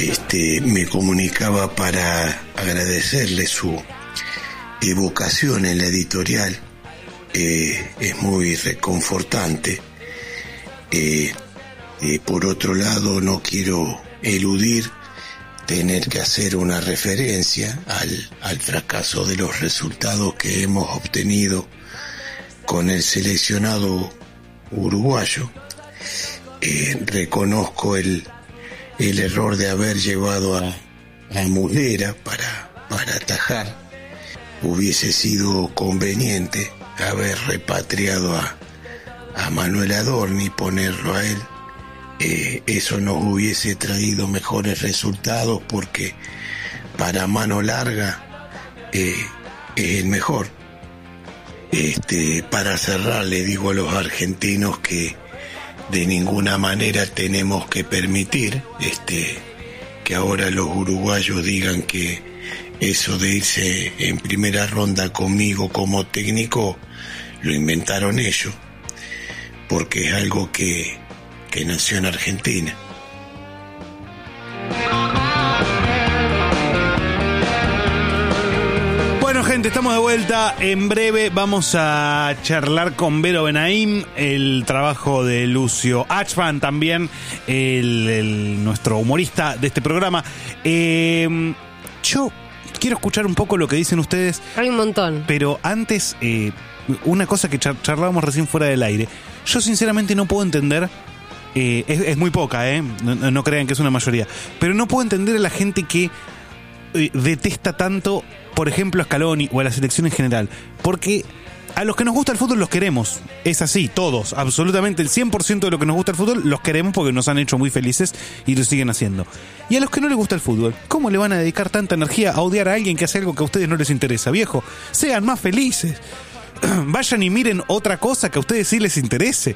me comunicaba para agradecerle su evocación en la editorial. Es muy reconfortante. Por otro lado, no quiero eludir tener que hacer una referencia al fracaso de los resultados que hemos obtenido con el seleccionado uruguayo. Reconozco el error de haber llevado a Muslera para atajar. Hubiese sido conveniente haber repatriado a Manuel Adorni y ponerlo a él. Eso nos hubiese traído mejores resultados, porque para mano larga es el mejor. Para cerrar, le digo a los argentinos que de ninguna manera tenemos que permitir que ahora los uruguayos digan que eso de irse en primera ronda conmigo como técnico lo inventaron ellos, porque es algo que nació en Argentina. Bueno, gente, estamos de vuelta. En breve vamos a charlar con Vero Benaim, el trabajo de Lucio Achman, también nuestro humorista de este programa. Yo quiero escuchar un poco lo que dicen ustedes. Hay un montón. Pero antes, una cosa que charlábamos recién fuera del aire. Yo sinceramente no puedo entender, es muy poca, no crean que es una mayoría, pero no puedo entender a la gente que detesta tanto, por ejemplo, a Scaloni o a la selección en general, porque a los que nos gusta el fútbol los queremos, es así, todos, absolutamente el 100% de lo que nos gusta el fútbol los queremos porque nos han hecho muy felices y lo siguen haciendo. Y a los que no les gusta el fútbol, ¿cómo le van a dedicar tanta energía a odiar a alguien que hace algo que a ustedes no les interesa, viejo? Sean más felices. Vayan y miren otra cosa que a ustedes sí les interese.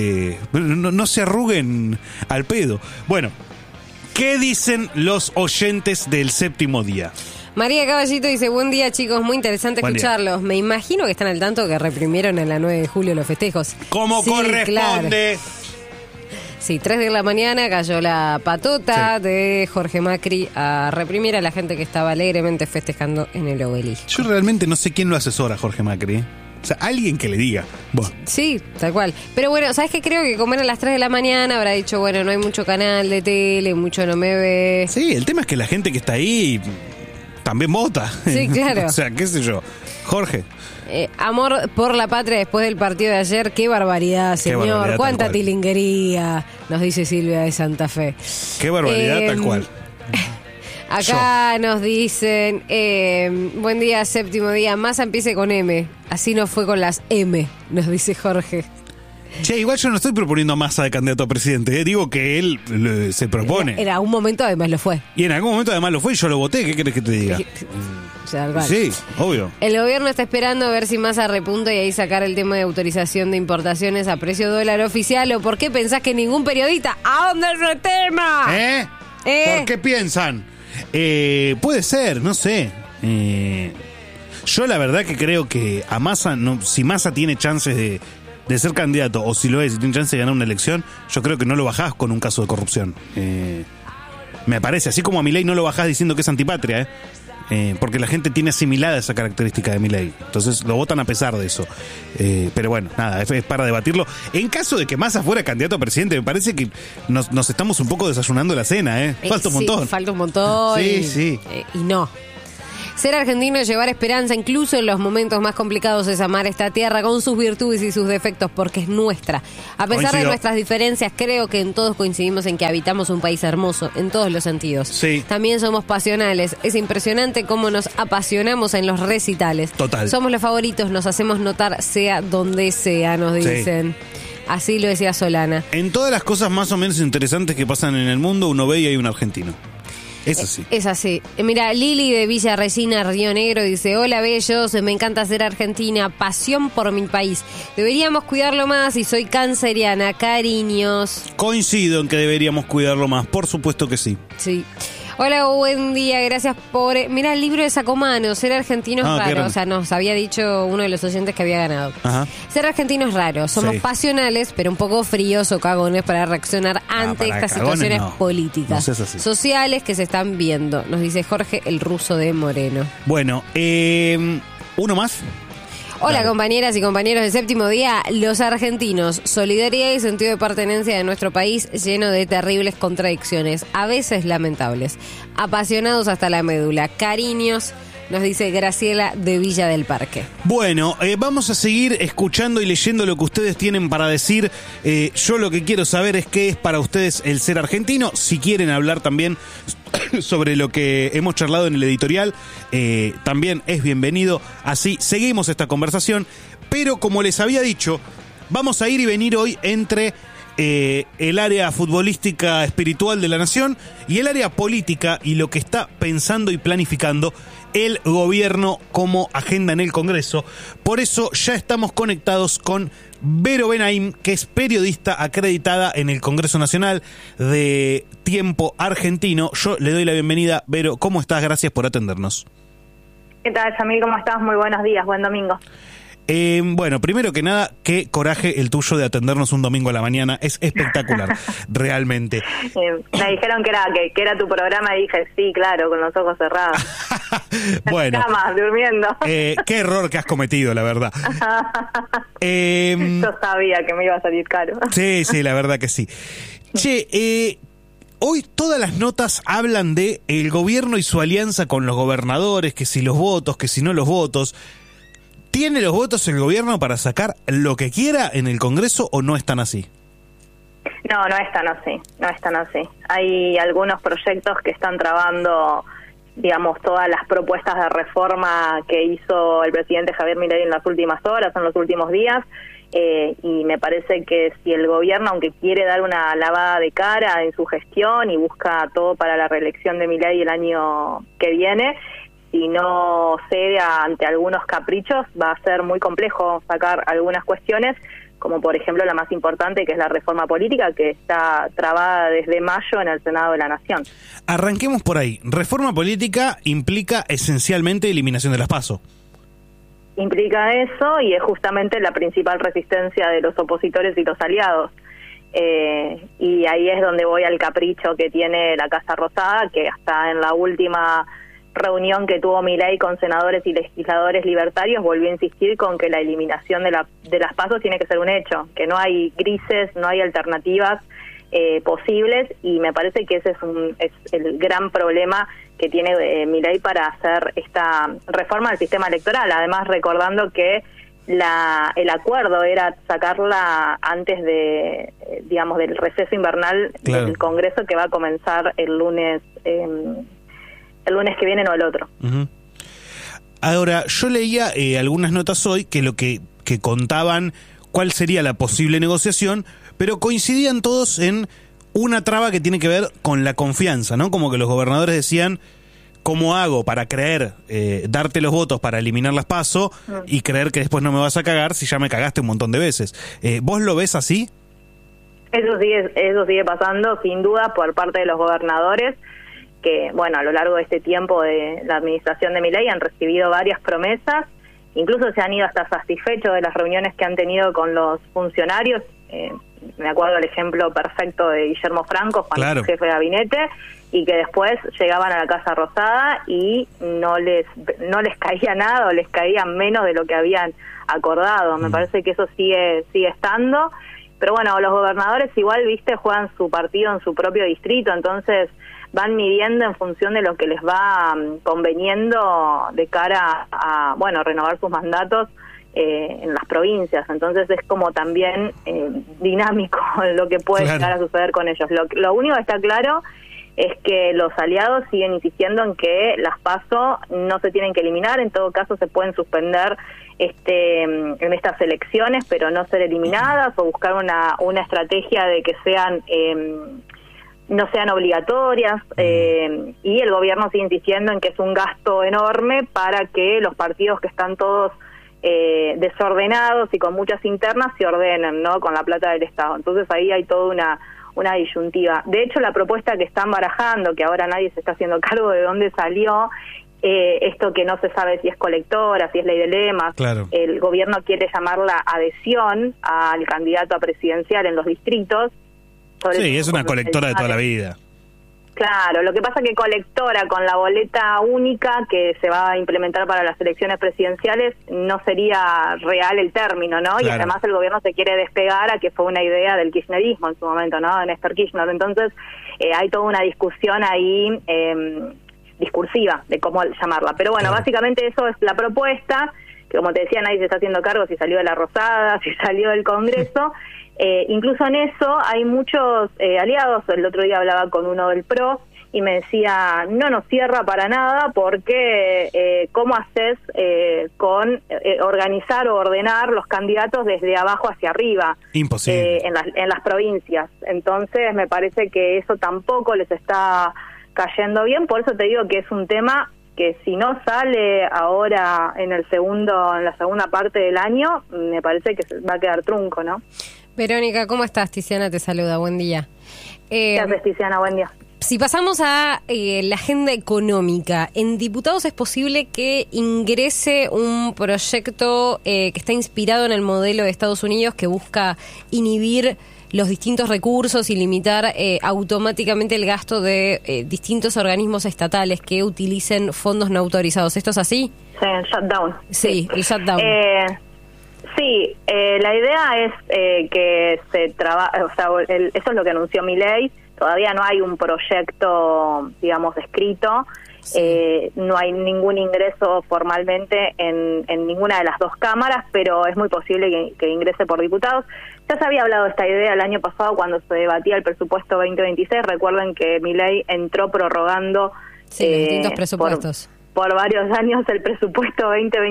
No se arruguen al pedo. Bueno, ¿qué dicen los oyentes del séptimo día? María Caballito dice: buen día, chicos, muy interesante escucharlos. Me imagino que están al tanto que reprimieron en la 9 de julio los festejos. ¿Cómo corresponde? Claro. Sí, 3 de la mañana cayó la patota de Jorge Macri a reprimir a la gente que estaba alegremente festejando en el obelisco. Yo realmente no sé quién lo asesora, Jorge Macri. O sea, alguien que le diga. Bueno. Sí, tal cual. Pero bueno, ¿sabes qué? Creo que como eran las 3 de la mañana habrá dicho, bueno, no hay mucho canal de tele, mucho no me ve. Sí, el tema es que la gente que está ahí también vota. Sí, claro. O sea, qué sé yo. Jorge. Amor por la patria después del partido de ayer. Qué barbaridad, señor. Qué barbaridad, cuánta tilinguería, nos dice Silvia de Santa Fe. Qué barbaridad, tal cual. Acá nos dicen, buen día, séptimo día, Massa empiece con M, así no fue con las M, nos dice Jorge. Che, igual yo no estoy proponiendo a Massa de candidato a presidente, digo que él se propone. En algún momento además lo fue. Y en algún momento además lo fue y yo lo voté, ¿qué querés que te diga? Sí, obvio. El gobierno está esperando a ver si Massa repunta y ahí sacar el tema de autorización de importaciones a precio dólar oficial. ¿O por qué pensás que ningún periodista? ¿A dónde es el tema? ¿Por qué piensan? Puede ser, no sé. Yo la verdad que creo que a Massa, si Massa tiene chances de ser candidato, o si lo es, si tiene chance de ganar una elección, yo creo que no lo bajás con un caso de corrupción. Me parece, así como a Milei no lo bajás diciendo que es antipatria, porque la gente tiene asimilada esa característica de Milei. Entonces lo votan a pesar de eso. Pero bueno, nada, es para debatirlo. En caso de que Massa fuera candidato a presidente, me parece que nos estamos un poco desayunando la cena, Falta un montón. Falta un montón. Sí. Y no. Ser argentino es llevar esperanza, incluso en los momentos más complicados, es amar esta tierra con sus virtudes y sus defectos, porque es nuestra. A pesar de nuestras diferencias, creo que en todos coincidimos en que habitamos un país hermoso, en todos los sentidos. Sí. También somos pasionales. Es impresionante cómo nos apasionamos en los recitales. Total. Somos los favoritos, nos hacemos notar, sea donde sea, nos dicen. Sí. Así lo decía Solana. En todas las cosas más o menos interesantes que pasan en el mundo, uno ve y hay un argentino. Es así. Es así. Mira, Lili de Villa Resina, Río Negro, dice: hola, bellos, me encanta ser argentina, pasión por mi país. Deberíamos cuidarlo más y soy canceriana, cariños. Coincido en que deberíamos cuidarlo más, por supuesto que sí. Sí. Hola, buen día, gracias por... Mira, el libro de Sacomano, ser argentino es raro. O sea, nos había dicho uno de los oyentes que había ganado. Ajá. Ser argentino es raro. Somos pasionales, pero un poco fríos o cagones para reaccionar ante estas situaciones políticas, sociales que se están viendo. Nos dice Jorge, el ruso de Moreno. Bueno, ¿uno más? Hola, compañeras y compañeros del Séptimo Día. Los argentinos, solidaridad y sentido de pertenencia de nuestro país lleno de terribles contradicciones, a veces lamentables. Apasionados hasta la médula. Cariños, nos dice Graciela de Villa del Parque. Bueno, vamos a seguir escuchando y leyendo lo que ustedes tienen para decir. Yo lo que quiero saber es qué es para ustedes el ser argentino. Si quieren hablar también sobre lo que hemos charlado en el editorial, también es bienvenido. Así seguimos esta conversación. Pero como les había dicho, vamos a ir y venir hoy entre el área futbolística espiritual de la nación y el área política y lo que está pensando y planificando el gobierno como agenda en el Congreso. Por eso ya estamos conectados con Vero Benaim, que es periodista acreditada en el Congreso Nacional de Tiempo Argentino. Yo le doy la bienvenida. Vero, ¿cómo estás? Gracias por atendernos. ¿Qué tal, Yamil? ¿Cómo estás? Muy buenos días, buen domingo. Bueno, primero que nada, qué coraje el tuyo de atendernos un domingo a la mañana. Es espectacular, realmente. Me dijeron que era tu programa y dije, sí, claro, con los ojos cerrados. Bueno. Camas, durmiendo. Qué error que has cometido, la verdad. Yo sabía que me iba a salir caro. Sí, la verdad que sí. Che, hoy todas las notas hablan de el gobierno y su alianza con los gobernadores, que si los votos, que si no los votos. ¿Tiene los votos el gobierno para sacar lo que quiera en el Congreso o no están así? No están así. Hay algunos proyectos que están trabando, digamos, todas las propuestas de reforma que hizo el presidente Javier Milei en las últimas horas, en los últimos días, y me parece que si el gobierno, aunque quiere dar una lavada de cara en su gestión y busca todo para la reelección de Milei el año que viene, si no cede ante algunos caprichos, va a ser muy complejo sacar algunas cuestiones, como por ejemplo la más importante, que es la reforma política, que está trabada desde mayo en el Senado de la Nación. Arranquemos por ahí. Reforma política implica esencialmente eliminación de las PASO. Implica eso, y es justamente la principal resistencia de los opositores y los aliados. Y ahí es donde voy al capricho que tiene la Casa Rosada, que hasta en la última reunión que tuvo Milei con senadores y legisladores libertarios volvió a insistir con que la eliminación de las PASO tiene que ser un hecho, que no hay grises, no hay alternativas posibles, y me parece que ese es el gran problema que tiene Milei para hacer esta reforma del sistema electoral. Además, recordando que el acuerdo era sacarla antes de, digamos, del receso invernal del Congreso, que va a comenzar el lunes que viene, no el otro. Uh-huh. Ahora, yo leía algunas notas hoy que lo que contaban cuál sería la posible negociación, pero coincidían todos en una traba que tiene que ver con la confianza, ¿no? Como que los gobernadores decían, ¿cómo hago para creer, darte los votos para eliminar las PASO y creer que después no me vas a cagar si ya me cagaste un montón de veces? ¿Vos lo ves así? Eso sigue pasando, sin duda, por parte de los gobernadores, que, bueno, a lo largo de este tiempo de la administración de Milei han recibido varias promesas, incluso se han ido hasta satisfechos de las reuniones que han tenido con los funcionarios. Me acuerdo el ejemplo perfecto de Guillermo Franco, cuando jefe de gabinete, y que después llegaban a la Casa Rosada y no les caía nada, o les caía menos de lo que habían acordado. Me parece que eso sigue estando, pero bueno, los gobernadores igual, juegan su partido en su propio distrito, entonces van midiendo en función de lo que les va conveniendo de cara a, bueno, renovar sus mandatos en las provincias. Entonces es como también dinámico lo que puede llegar a suceder con ellos. Lo único que está claro es que los aliados siguen insistiendo en que las PASO no se tienen que eliminar, en todo caso se pueden suspender en estas elecciones, pero no ser eliminadas, o buscar una estrategia de que no sean obligatorias, y el gobierno sigue insistiendo en que es un gasto enorme para que los partidos que están todos desordenados y con muchas internas se ordenen, ¿no?, con la plata del Estado. Entonces ahí hay toda una disyuntiva. De hecho, la propuesta que están barajando, que ahora nadie se está haciendo cargo de dónde salió, esto que no se sabe si es colectora, si es ley de lemas, claro. El gobierno quiere llamarla adhesión al candidato a presidencial en los distritos. Sí, es una colectora de toda la vida. Claro, lo que pasa que colectora con la boleta única que se va a implementar para las elecciones presidenciales no sería real el término, ¿no? Claro. Y además el gobierno se quiere despegar a que fue una idea del kirchnerismo en su momento, ¿no? De Néstor Kirchner. Entonces hay toda una discusión ahí discursiva de cómo llamarla. Pero bueno, claro. Básicamente eso es la propuesta, que como te decía, nadie se está haciendo cargo si salió de la Rosada, si salió del Congreso. Incluso en eso hay muchos aliados. El otro día hablaba con uno del PRO y me decía, no nos cierra para nada porque ¿cómo haces con organizar o ordenar los candidatos desde abajo hacia arriba? Imposible. En las provincias. Entonces me parece que eso tampoco les está cayendo bien. Por eso te digo que es un tema que si no sale ahora en la segunda parte del año, me parece que va a quedar trunco, ¿no? Verónica, ¿cómo estás? Tiziana te saluda, buen día. ¿Qué haces, Tiziana? Buen día. Si pasamos a la agenda económica, en diputados es posible que ingrese un proyecto que está inspirado en el modelo de Estados Unidos que busca inhibir los distintos recursos y limitar automáticamente el gasto de distintos organismos estatales que utilicen fondos no autorizados. ¿Esto es así? Sí, el shutdown. Sí, el shutdown. Sí, la idea es que se trabaja, o sea, eso es lo que anunció Milei. Todavía no hay un proyecto, digamos, escrito. Sí. No hay ningún ingreso formalmente en ninguna de las dos cámaras, pero es muy posible que ingrese por diputados. Ya se había hablado de esta idea el año pasado cuando se debatía el presupuesto 2026. Recuerden que Milei entró prorrogando los distintos presupuestos. Por varios años el presupuesto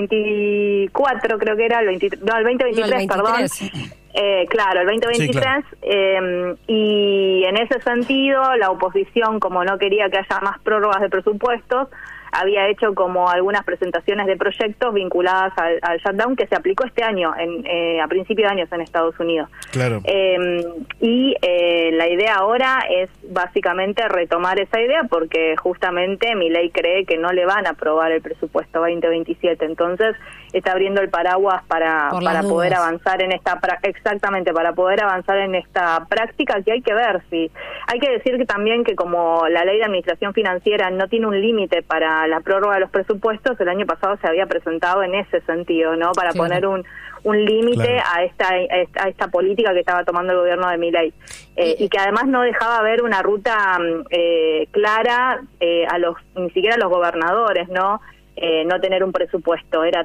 2024, creo que era, el 2023, perdón. Claro, el 2023, sí, claro. Y en ese sentido la oposición, como no quería que haya más prórrogas de presupuestos, había hecho como algunas presentaciones de proyectos vinculadas al shutdown que se aplicó este año, a principios de años en Estados Unidos. Claro. Y la idea ahora es básicamente retomar esa idea porque justamente Milei cree que no le van a aprobar el presupuesto 2027, entonces está abriendo el paraguas para poder avanzar en para poder avanzar en esta práctica que hay que ver si hay que decir que también que como la ley de administración financiera no tiene un límite para la prórroga de los presupuestos, el año pasado se había presentado en ese sentido, ¿no? Para poner un límite a esta política que estaba tomando el gobierno de Milei y que además no dejaba ver una ruta clara ni siquiera a los gobernadores, ¿no? No tener un presupuesto, era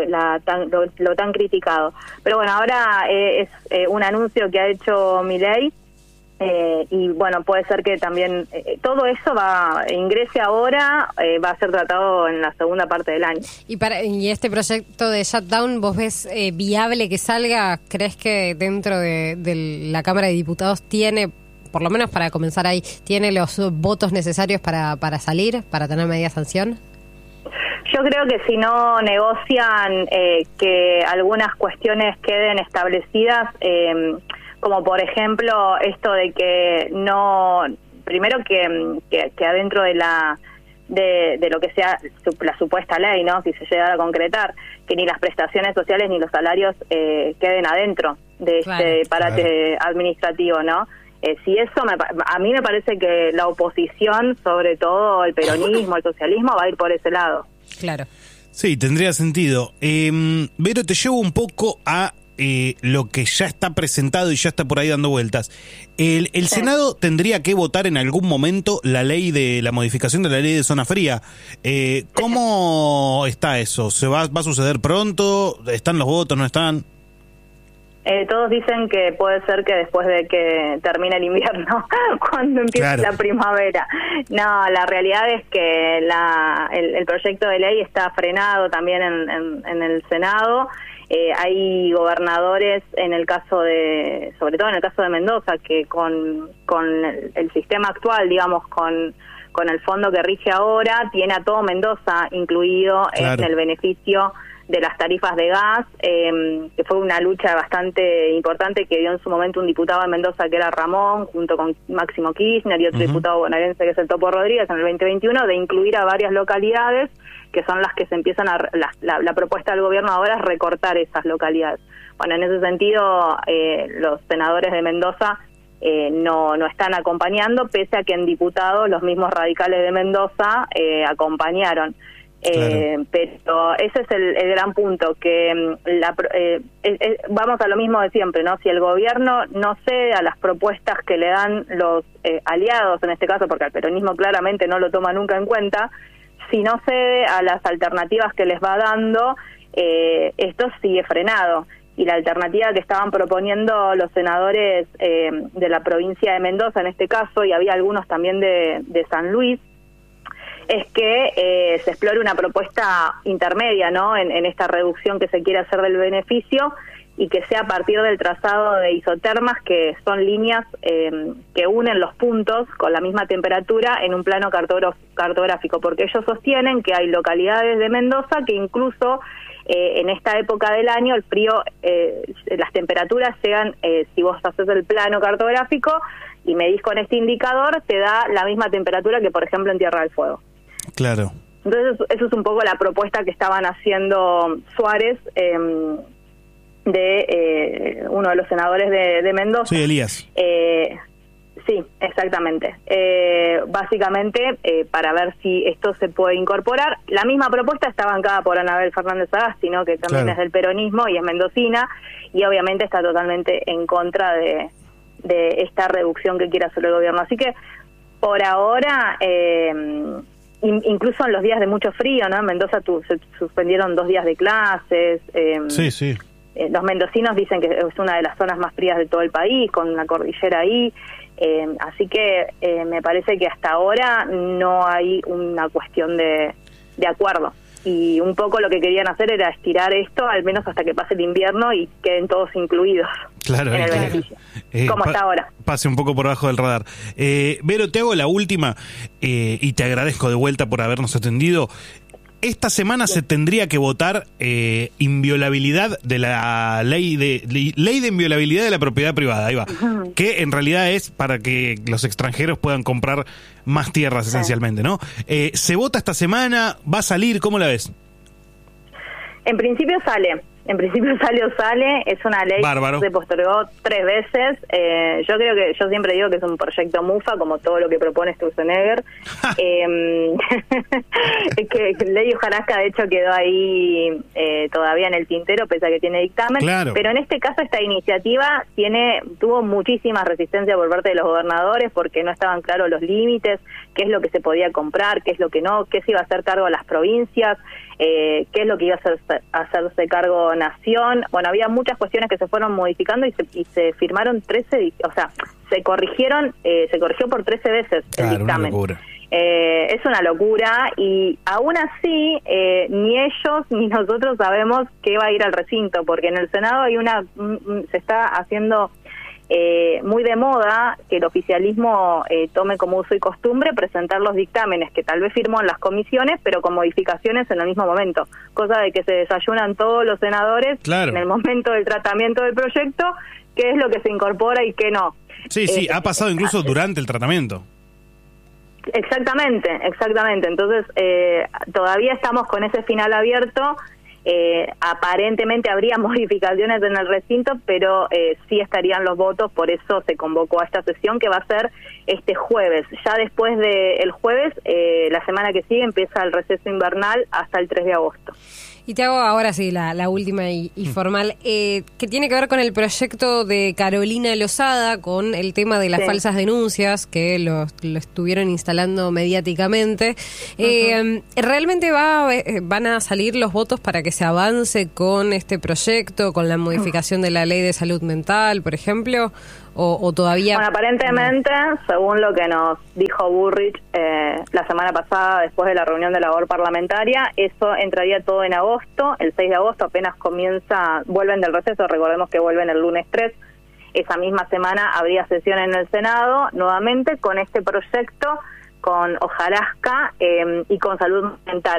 lo tan criticado. Pero bueno, ahora es un anuncio que ha hecho Milei y bueno, puede ser que también todo eso ingrese ahora, va a ser tratado en la segunda parte del año. Y este proyecto de shutdown, ¿vos ves viable que salga? ¿Crees que dentro de la Cámara de Diputados tiene, por lo menos para comenzar ahí, tiene los votos necesarios para salir, para tener media sanción? Yo creo que si no negocian que algunas cuestiones queden establecidas, como por ejemplo esto de que no, primero que adentro de lo que sea la supuesta ley, ¿no? Si se llegara a concretar, que ni las prestaciones sociales ni los salarios queden adentro de este parate administrativo, ¿no? Si eso, a mí me parece que la oposición, sobre todo el peronismo, el socialismo, va a ir por ese lado. Claro. Sí, tendría sentido. Vero, te llevo un poco a lo que ya está presentado y ya está por ahí dando vueltas. El Senado tendría que votar en algún momento la modificación de la ley de zona fría. ¿Cómo está eso? ¿Va a suceder pronto? ¿Están los votos? ¿No están? Todos dicen que puede ser que después de que termine el invierno, cuando empiece la primavera. No, la realidad es que el proyecto de ley está frenado también en el Senado. Hay gobernadores, sobre todo en el caso de Mendoza, que con el sistema actual, digamos, con el fondo que rige ahora, tiene a todo Mendoza incluido en el beneficio de las tarifas de gas, que fue una lucha bastante importante que dio en su momento un diputado de Mendoza, que era Ramón, junto con Máximo Kirchner y otro diputado bonaerense que es el Topo Rodríguez en el 2021, de incluir a varias localidades que son las que se empiezan a... La propuesta del gobierno ahora es recortar esas localidades. Bueno, en ese sentido, los senadores de Mendoza no están acompañando, pese a que en diputados los mismos radicales de Mendoza acompañaron. Claro. Pero ese es el gran punto, que vamos a lo mismo de siempre, ¿no? Si el gobierno no cede a las propuestas que le dan los aliados, en este caso, porque el peronismo claramente no lo toma nunca en cuenta, si no cede a las alternativas que les va dando, esto sigue frenado. Y la alternativa que estaban proponiendo los senadores de la provincia de Mendoza, en este caso, y había algunos también de San Luis, es que se explore una propuesta intermedia, ¿no? En esta reducción que se quiere hacer del beneficio, y que sea a partir del trazado de isotermas, que son líneas que unen los puntos con la misma temperatura en un plano cartográfico, porque ellos sostienen que hay localidades de Mendoza que incluso en esta época del año el frío, las temperaturas llegan, si vos haces el plano cartográfico y medís con este indicador, te da la misma temperatura que, por ejemplo, en Tierra del Fuego. Claro. Entonces, eso es un poco la propuesta que estaban haciendo Suárez, de uno de los senadores de Mendoza. Sí, Elías. Sí, exactamente. Básicamente, para ver si esto se puede incorporar. La misma propuesta está bancada por Anabel Fernández Sagasti, ¿no? Que también es del peronismo y es mendocina, y obviamente está totalmente en contra de esta reducción que quiere hacer el gobierno. Así que, por ahora, incluso en los días de mucho frío, ¿no? En Mendoza se suspendieron 2 días de clases. Sí. Los mendocinos dicen que es una de las zonas más frías de todo el país, con una cordillera ahí. Así que me parece que hasta ahora no hay una cuestión de acuerdo. Y un poco lo que querían hacer era estirar esto, al menos hasta que pase el invierno y queden todos incluidos en el beneficio. Como está ahora. Pase un poco por abajo del radar. Vero, te hago la última y te agradezco de vuelta por habernos atendido. Esta semana se tendría que votar inviolabilidad de la ley de inviolabilidad de la propiedad privada, ahí va, que en realidad es para que los extranjeros puedan comprar más tierras esencialmente, ¿no? ¿Se vota esta semana? ¿Va a salir? ¿Cómo la ves? En principio sale, es una ley Bárbaro. que se postergó 3 veces. Yo siempre digo que es un proyecto mufa, como todo lo que propone Sturzenegger. Que ley hojarasca, de hecho, quedó ahí todavía en el tintero, pese a que tiene dictamen. Claro. Pero en este caso, esta iniciativa tuvo muchísima resistencia por parte de los gobernadores, porque no estaban claros los límites, qué es lo que se podía comprar, qué es lo que no, qué se iba a hacer cargo a las provincias, qué es lo que iba a hacerse cargo Nación. Bueno, había muchas cuestiones que se fueron modificando y se firmaron 13, o sea, se corrigió por 13 veces el dictamen. Es una locura, y aún así ni ellos ni nosotros sabemos qué va a ir al recinto, porque en el Senado hay se está haciendo muy de moda que el oficialismo tome como uso y costumbre presentar los dictámenes que tal vez firmó en las comisiones, pero con modificaciones en el mismo momento, cosa de que se desayunan todos los senadores en el momento del tratamiento del proyecto, qué es lo que se incorpora y qué no. Sí, ha pasado incluso durante el tratamiento. Exactamente. Entonces, todavía estamos con ese final abierto. Aparentemente habría modificaciones en el recinto, pero sí estarían los votos, por eso se convocó a esta sesión, que va a ser este jueves. Ya después del jueves, la semana que sigue, empieza el receso invernal hasta el 3 de agosto. Y te hago ahora sí la última y formal, que tiene que ver con el proyecto de Carolina Lozada, con el tema de las falsas denuncias que lo estuvieron instalando mediáticamente. ¿Realmente van a salir los votos para que se avance con este proyecto, con la modificación de la ley de salud mental, por ejemplo? ¿O todavía...? Bueno, aparentemente, según lo que nos dijo Burrich la semana pasada, después de la reunión de labor parlamentaria, eso entraría todo en agosto. El 6 de agosto apenas vuelven del receso, recordemos que vuelven el lunes 3. Esa misma semana habría sesión en el Senado, nuevamente con este proyecto, con hojarasca y con salud mental.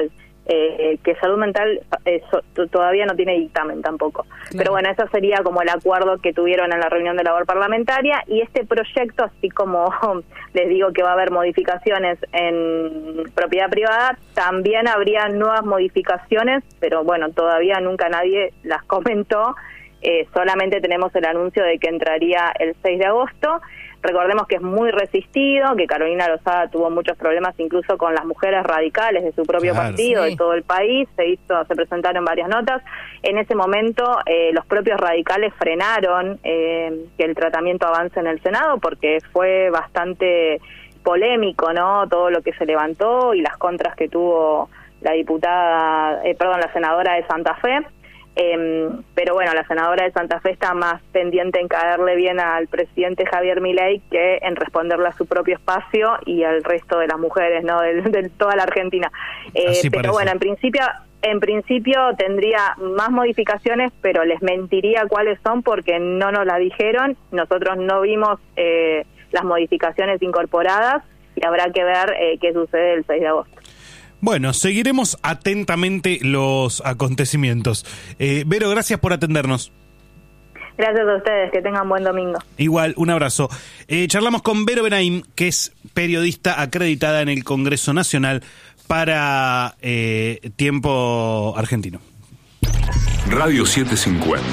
que salud mental todavía no tiene dictamen tampoco. Claro. Pero bueno, eso sería como el acuerdo que tuvieron en la reunión de labor parlamentaria, y este proyecto, así como les digo que va a haber modificaciones en propiedad privada, también habría nuevas modificaciones, pero bueno, todavía nunca nadie las comentó, solamente tenemos el anuncio de que entraría el 6 de agosto. Recordemos que es muy resistido, que Carolina Lozada tuvo muchos problemas incluso con las mujeres radicales de su propio partido, sí, de todo el país, se presentaron varias notas. En ese momento los propios radicales frenaron que el tratamiento avance en el Senado, porque fue bastante polémico, ¿no? Todo lo que se levantó y las contras que tuvo la senadora de Santa Fe. Pero bueno, la senadora de Santa Fe está más pendiente en caerle bien al presidente Javier Milei que en responderle a su propio espacio y al resto de las mujeres, ¿no? de toda la Argentina. Pero parece. Bueno, en principio tendría más modificaciones, pero les mentiría cuáles son porque no nos las dijeron. Nosotros no vimos las modificaciones incorporadas y habrá que ver qué sucede el 6 de agosto. Bueno, seguiremos atentamente los acontecimientos. Vero, gracias por atendernos. Gracias a ustedes, que tengan buen domingo. Igual, un abrazo. Charlamos con Vero Benaim, que es periodista acreditada en el Congreso Nacional para Tiempo Argentino. Radio 750.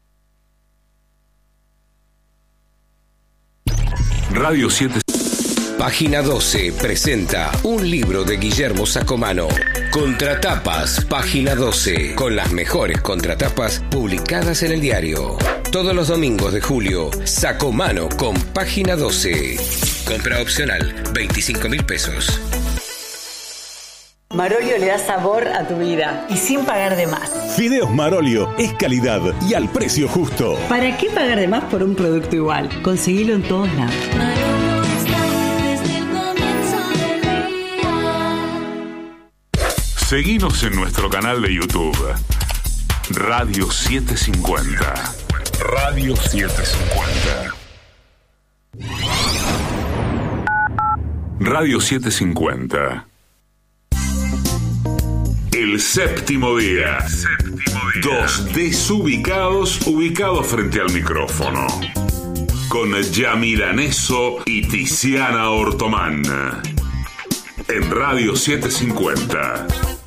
Radio 750. Página 12 presenta un libro de Guillermo Sacomano. Contratapas, Página 12, con las mejores contratapas publicadas en el diario. Todos los domingos de julio, Sacomano con Página 12. Compra opcional, 25.000 pesos. Marolio le da sabor a tu vida y sin pagar de más. Fideos Marolio es calidad y al precio justo. ¿Para qué pagar de más por un producto igual? Conseguilo en todos lados. Seguinos en nuestro canal de YouTube, Radio 750. Radio 750. Radio 750. El séptimo día. Dos desubicados ubicados frente al micrófono. Con Yamila Neso y Tiziana Ortomán. En Radio 750.